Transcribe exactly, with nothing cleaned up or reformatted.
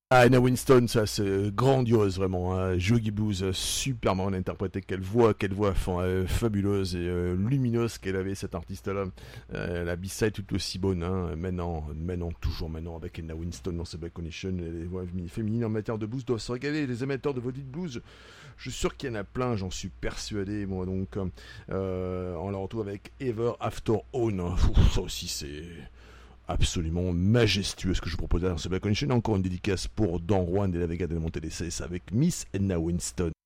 Ah, Anna Winston, ça c'est grandiose vraiment. Hein. Jogie Blues, euh, superment interprété. Quelle voix, quelle voix enfin, euh, fabuleuse et euh, lumineuse qu'elle avait cette artiste-là. Euh, la B-side tout aussi bonne. Hein. Maintenant, maintenant, toujours maintenant avec Anna Winston dans ce Back Condition. Les voix féminines en matière de blues doivent se régaler. Les amateurs de Vodit Blues, je suis sûr qu'il y en a plein, j'en suis persuadé. Moi donc, euh, on la retrouve avec Ever After Own. Ouf, ça aussi c'est absolument majestueux ce que je vous propose dans ce Black Condition. Encore une dédicace pour Don Juan de la Vega de Monte avec Miss Anna Winston.